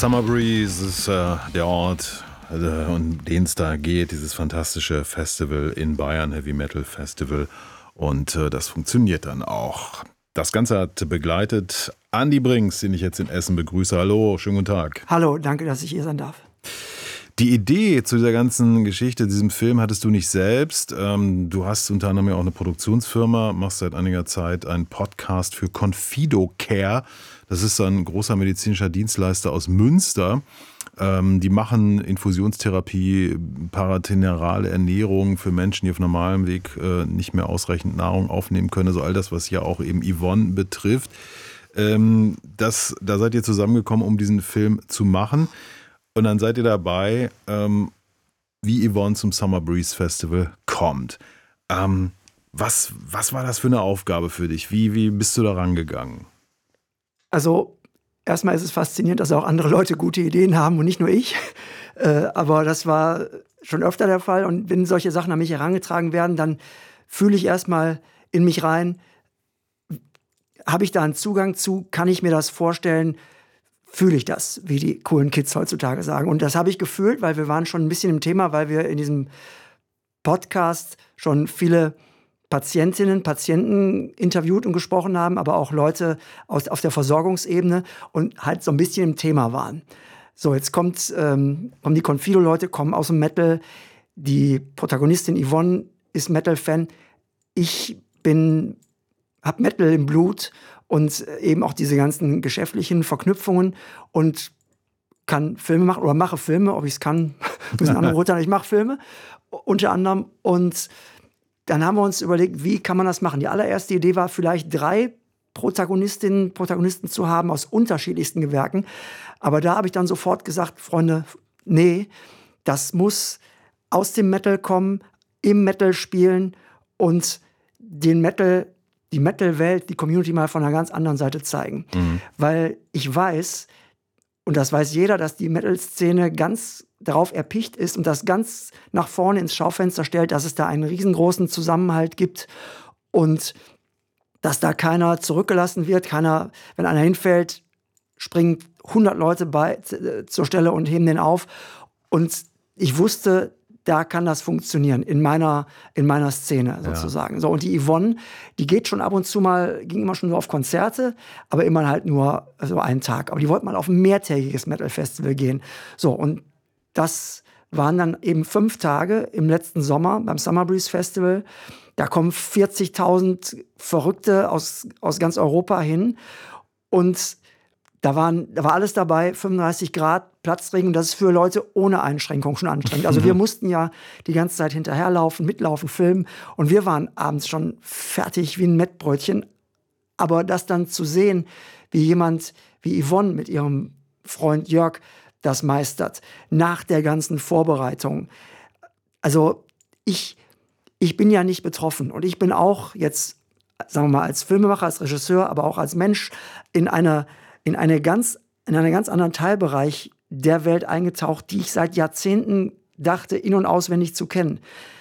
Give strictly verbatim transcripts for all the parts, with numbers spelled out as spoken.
Summer Breeze ist äh, der Ort, äh, um den es da geht, dieses fantastische Festival in Bayern, Heavy Metal Festival. Und äh, das funktioniert dann auch. Das Ganze hat begleitet Andi Brinks, den ich jetzt in Essen begrüße. Hallo, schönen guten Tag. Hallo, danke, dass ich hier sein darf. Die Idee zu dieser ganzen Geschichte, diesem Film, hattest du nicht selbst. Ähm, du hast unter anderem ja auch eine Produktionsfirma, machst seit einiger Zeit einen Podcast für Confido Care. Das ist ein großer medizinischer Dienstleister aus Münster. Ähm, die machen Infusionstherapie, paratenerale Ernährung für Menschen, die auf normalem Weg äh, nicht mehr ausreichend Nahrung aufnehmen können. Also all das, was ja auch eben Yvonne betrifft. Ähm, das, da seid ihr zusammengekommen, um diesen Film zu machen. Und dann seid ihr dabei, ähm, wie Yvonne zum Summer Breeze Festival kommt. Ähm, was, was war das für eine Aufgabe für dich? Wie, wie bist du da rangegangen? Also erstmal ist es faszinierend, dass auch andere Leute gute Ideen haben und nicht nur ich. Äh, aber das war schon öfter der Fall. Und wenn solche Sachen an mich herangetragen werden, dann fühle ich erstmal in mich rein, habe ich da einen Zugang zu, kann ich mir das vorstellen, fühle ich das, wie die coolen Kids heutzutage sagen. Und das habe ich gefühlt, weil wir waren schon ein bisschen im Thema, weil wir in diesem Podcast schon viele Patientinnen, Patienten interviewt und gesprochen haben, aber auch Leute aus, auf der Versorgungsebene und halt so ein bisschen im Thema waren. So, jetzt kommt, ähm, kommen die Confido-Leute, kommen aus dem Metal. Die Protagonistin Yvonne ist Metal-Fan. Ich bin, hab Metal im Blut und eben auch diese ganzen geschäftlichen Verknüpfungen und kann Filme machen oder mache Filme, ob ich es kann, müssen andere urteilen. Ich mache Filme, unter anderem. Und dann haben wir uns überlegt, wie kann man das machen? Die allererste Idee war, vielleicht drei Protagonistinnen, Protagonisten zu haben aus unterschiedlichsten Gewerken. Aber da habe ich dann sofort gesagt, Freunde, nee, das muss aus dem Metal kommen, im Metal spielen und den Metal, die Metal-Welt, die Community mal von einer ganz anderen Seite zeigen. Mhm. Weil ich weiß, und das weiß jeder, dass die Metal-Szene ganz darauf erpicht ist und das ganz nach vorne ins Schaufenster stellt, dass es da einen riesengroßen Zusammenhalt gibt und dass da keiner zurückgelassen wird. Keiner, wenn einer hinfällt, springen hundert Leute bei, zur Stelle und heben den auf. Und ich wusste, da kann das funktionieren, in meiner, in meiner Szene sozusagen. Ja. So, und die Yvonne, die geht schon ab und zu mal, ging immer schon nur auf Konzerte, aber immer halt nur so einen Tag. Aber die wollte mal auf ein mehrtägiges Metal-Festival gehen. So, und das waren dann eben fünf Tage im letzten Sommer beim Summer Breeze Festival. Da kommen vierzigtausend Verrückte aus, aus ganz Europa hin. Und da, waren, da war alles dabei, fünfunddreißig Grad, Platzregen. Das ist für Leute ohne Einschränkung schon anstrengend. Also wir mussten ja die ganze Zeit hinterherlaufen, mitlaufen, filmen. Und wir waren abends schon fertig wie ein Mettbrötchen. Aber das dann zu sehen, wie jemand wie Yvonne mit ihrem Freund Jörg das meistert, nach der ganzen Vorbereitung. Also ich, ich bin ja nicht betroffen und ich bin auch jetzt, sagen wir mal, als Filmemacher, als Regisseur, aber auch als Mensch in eine, in eine ganz, in einen ganz anderen Teilbereich der Welt eingetaucht, die ich seit Jahrzehnten dachte, in- und auswendig zu kennen.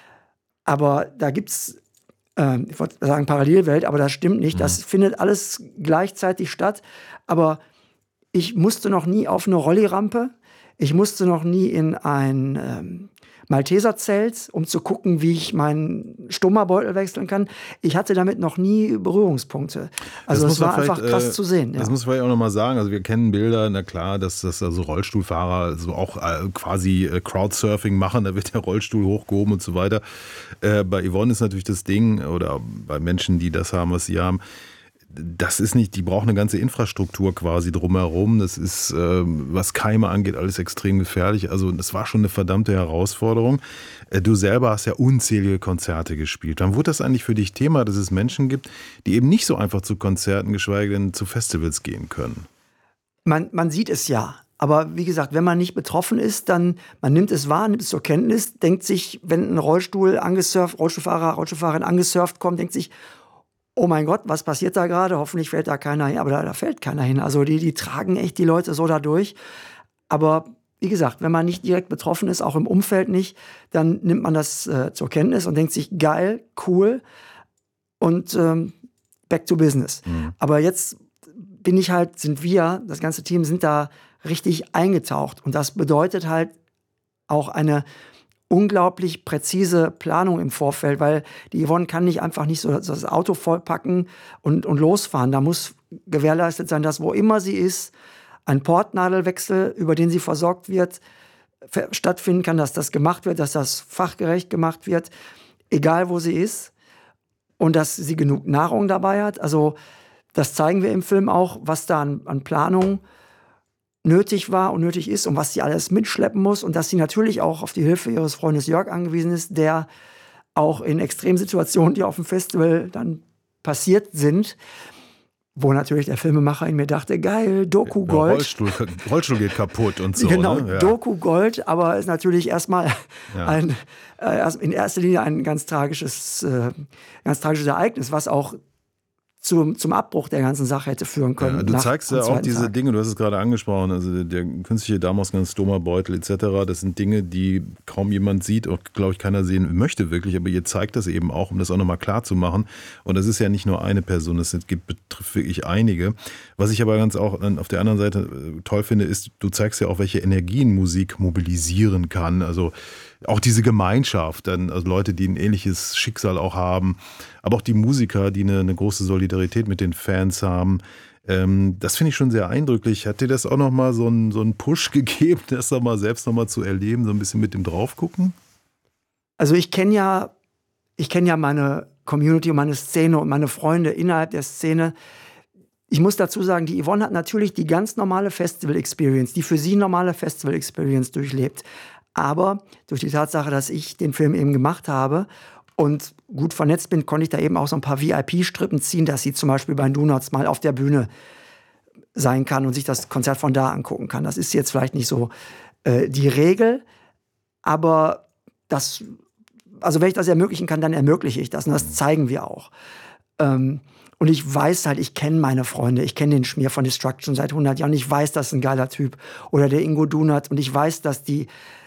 Aber da gibt's, äh, ich wollte sagen Parallelwelt, aber das stimmt nicht. Das findet alles gleichzeitig statt. Aber ich musste noch nie auf eine Rollirampe. Ich musste noch nie in ein ähm, Malteserzelt, um zu gucken, wie ich meinen Stommerbeutel wechseln kann. Ich hatte damit noch nie Berührungspunkte. Also es war einfach krass äh, zu sehen. Das ja. muss man ja auch noch mal sagen. Also wir kennen Bilder, na klar, dass das also Rollstuhlfahrer also auch äh, quasi äh, Crowdsurfing machen. Da wird der Rollstuhl hochgehoben und so weiter. Äh, bei Yvonne ist natürlich das Ding, oder bei Menschen, die das haben, was sie haben, das ist nicht, die brauchen eine ganze Infrastruktur quasi drumherum. Das ist, äh, was Keime angeht, alles extrem gefährlich. Also das war schon eine verdammte Herausforderung. Äh, du selber hast ja unzählige Konzerte gespielt. Wann wurde das eigentlich für dich Thema, dass es Menschen gibt, die eben nicht so einfach zu Konzerten, geschweige denn zu Festivals gehen können? Man, man sieht es ja. Aber wie gesagt, wenn man nicht betroffen ist, dann man nimmt es wahr, nimmt es zur Kenntnis, denkt sich, wenn ein Rollstuhl angesurft, Rollstuhlfahrer, Rollstuhlfahrerin angesurft kommt, denkt sich, oh mein Gott, was passiert da gerade? Hoffentlich fällt da keiner hin. Aber da, da fällt keiner hin. Also die, die tragen echt die Leute so da durch. Aber wie gesagt, wenn man nicht direkt betroffen ist, auch im Umfeld nicht, dann nimmt man das äh, zur Kenntnis und denkt sich, geil, cool und ähm, back to business. Mhm. Aber jetzt bin ich halt, sind wir, das ganze Team, sind da richtig eingetaucht. Und das bedeutet halt auch eine unglaublich präzise Planung im Vorfeld, weil die Yvonne kann nicht einfach nicht so das Auto vollpacken und, und losfahren. Da muss gewährleistet sein, dass wo immer sie ist, ein Portnadelwechsel, über den sie versorgt wird, stattfinden kann, dass das gemacht wird, dass das fachgerecht gemacht wird, egal wo sie ist, und dass sie genug Nahrung dabei hat. Also das zeigen wir im Film auch, was da an, an Planung nötig war und nötig ist und was sie alles mitschleppen muss und dass sie natürlich auch auf die Hilfe ihres Freundes Jörg angewiesen ist, der auch in Extremsituationen, die auf dem Festival dann passiert sind, wo natürlich der Filmemacher in mir dachte, geil, Doku-Gold. Rollstuhl, Rollstuhl geht kaputt und so. Genau, ne? Ja. Doku-Gold, aber ist natürlich erstmal Ja. ein, äh, in erster Linie ein ganz tragisches, äh, ganz tragisches Ereignis, was auch Zum, zum Abbruch der ganzen Sache hätte führen können. Ja, du nach, zeigst ja auch diese Tag. Dinge, du hast es gerade angesprochen, also der, der künstliche Darmausgangsstoma-Beutel et cetera, das sind Dinge, die kaum jemand sieht, auch glaube ich keiner sehen möchte wirklich, aber ihr zeigt das eben auch, um das auch nochmal klar zu machen. Und das ist ja nicht nur eine Person, das gibt, betrifft wirklich einige. Was ich aber ganz auch auf der anderen Seite toll finde, ist, du zeigst ja auch, welche Energien Musik mobilisieren kann, also auch diese Gemeinschaft, dann, also Leute, die ein ähnliches Schicksal auch haben, aber auch die Musiker, die eine, eine große Solidarität mit den Fans haben. Ähm, das finde ich schon sehr eindrücklich. Hat dir das auch nochmal so einen, so einen Push gegeben, das doch mal selbst nochmal zu erleben, so ein bisschen mit dem Draufgucken? Also ich kenne ja, ich kenne ja meine Community und meine Szene und meine Freunde innerhalb der Szene. Ich muss dazu sagen, die Yvonne hat natürlich die ganz normale Festival-Experience, die für sie normale Festival-Experience durchlebt. Aber durch die Tatsache, dass ich den Film eben gemacht habe und gut vernetzt bin, konnte ich da eben auch so ein paar V I P-Strippen ziehen, dass sie zum Beispiel bei Donuts mal auf der Bühne sein kann und sich das Konzert von da angucken kann. Das ist jetzt vielleicht nicht so äh, die Regel, aber das, also wenn ich das ermöglichen kann, dann ermögliche ich das und das zeigen wir auch. Ähm, und ich weiß halt, ich kenne meine Freunde, ich kenne den Schmier von Destruction seit hundert Jahren, ich weiß, das ist ein geiler Typ. Oder der Ingo Dunat, und ich weiß, dass die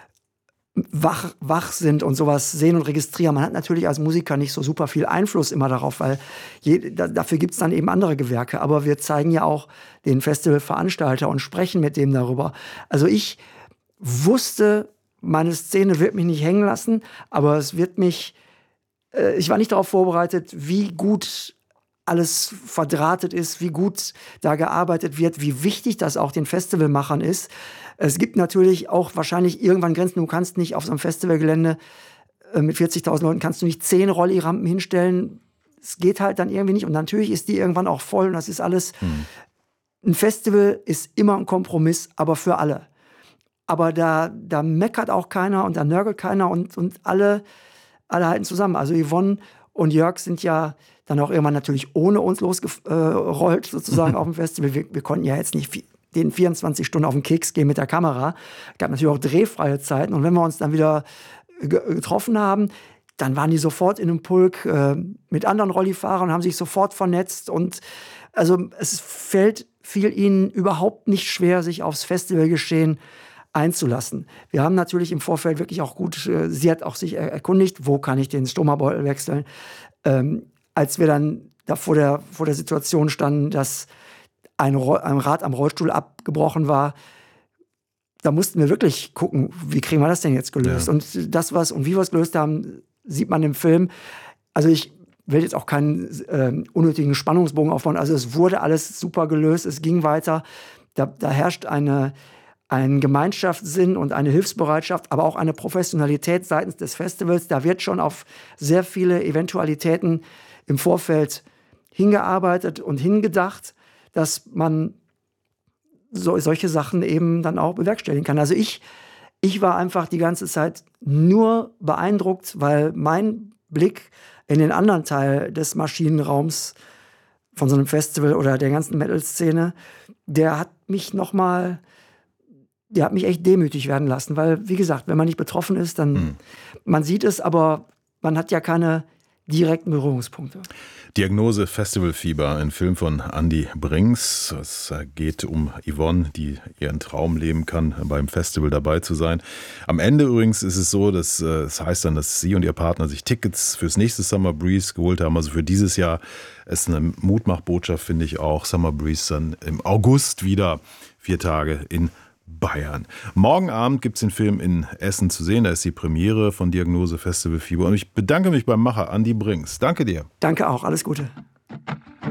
Wach, wach sind und sowas sehen und registrieren. Man hat natürlich als Musiker nicht so super viel Einfluss immer darauf, weil je, da, dafür gibt es dann eben andere Gewerke. Aber wir zeigen ja auch den Festivalveranstalter und sprechen mit dem darüber. Also ich wusste, meine Szene wird mich nicht hängen lassen, aber es wird mich, äh, ich war nicht darauf vorbereitet, wie gut alles verdrahtet ist, wie gut da gearbeitet wird, wie wichtig das auch den Festivalmachern ist. Es gibt natürlich auch wahrscheinlich irgendwann Grenzen. Du kannst nicht auf so einem Festivalgelände äh, mit vierzigtausend Leuten kannst du nicht zehn Rolli-Rampen hinstellen. Es geht halt dann irgendwie nicht. Und natürlich ist die irgendwann auch voll und das ist alles. Mhm. Ein Festival ist immer ein Kompromiss, aber für alle. Aber da, da meckert auch keiner und da nörgelt keiner und, und alle, alle halten zusammen. Also Yvonne und Jörg sind ja dann auch irgendwann natürlich ohne uns losgerollt, sozusagen auf dem Festival. Wir, wir konnten ja jetzt nicht den vierundzwanzig Stunden auf den Keks gehen mit der Kamera. Es gab natürlich auch drehfreie Zeiten. Und wenn wir uns dann wieder getroffen haben, dann waren die sofort in einem Pulk äh, mit anderen Rollifahrern und haben sich sofort vernetzt. Und also es fällt fiel ihnen überhaupt nicht schwer, sich aufs Festivalgeschehen einzulassen. Wir haben natürlich im Vorfeld wirklich auch gut, äh, sie hat auch sich erkundigt, wo kann ich den Stoma-Beutel wechseln. Ähm, als wir dann da vor der, vor der Situation standen, dass ein, ein Rad am Rollstuhl abgebrochen war, da mussten wir wirklich gucken, wie kriegen wir das denn jetzt gelöst? Ja. Und das, was und wie wir es gelöst haben, sieht man im Film. Also ich will jetzt auch keinen äh, unnötigen Spannungsbogen aufbauen. Also es wurde alles super gelöst, es ging weiter. Da, da herrscht eine, ein Gemeinschaftssinn und eine Hilfsbereitschaft, aber auch eine Professionalität seitens des Festivals. Da wird schon auf sehr viele Eventualitäten im Vorfeld hingearbeitet und hingedacht, dass man so, solche Sachen eben dann auch bewerkstelligen kann. Also ich, ich war einfach die ganze Zeit nur beeindruckt, weil mein Blick in den anderen Teil des Maschinenraums von so einem Festival oder der ganzen Metal-Szene, der hat mich noch mal, der hat mich echt demütig werden lassen, weil, wie gesagt, wenn man nicht betroffen ist, dann, hm. man sieht es, aber man hat ja keine direkten Berührungspunkte. Diagnose Festivalfieber, ein Film von Andi Brings. Es geht um Yvonne, die ihren Traum leben kann, beim Festival dabei zu sein. Am Ende übrigens ist es so, dass es heißt dann, dass sie und ihr Partner sich Tickets fürs nächste Summer Breeze geholt haben. Also für dieses Jahr ist eine Mutmachbotschaft, finde ich auch. Summer Breeze dann im August wieder. vier Tage in Bayern. Morgen Abend gibt es den Film in Essen zu sehen. Da ist die Premiere von Diagnose Festival Fieber. Und ich bedanke mich beim Macher Andi Brinks. Danke dir. Danke auch. Alles Gute.